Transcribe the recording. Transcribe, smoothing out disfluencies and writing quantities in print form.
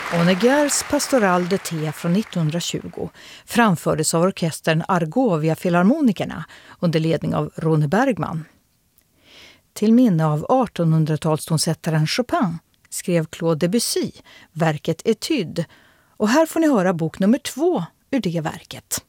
Onegers Pastoral de T från 1920 framfördes av orkestern Argovia Filharmonikerna under ledning av Rone Bergman. Till minne av 1800-talstonsättaren Chopin skrev Claude Debussy verket Etude, och här får ni höra bok nummer 2 ur det verket.